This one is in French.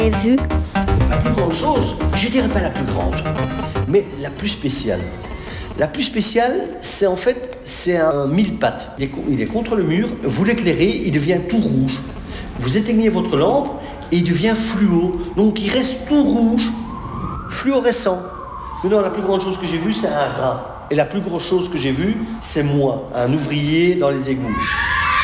Vu. La plus grande chose, je dirais pas la plus grande, mais la plus spéciale. La plus spéciale, c'est un mille-pattes. Il est contre le mur, vous l'éclairez, il devient tout rouge. Vous éteignez votre lampe et il devient fluo. Donc il reste tout rouge, fluorescent. Mais non, la plus grande chose que j'ai vue, c'est un rat. Et la plus grosse chose que j'ai vue, c'est moi, un ouvrier dans les égouts.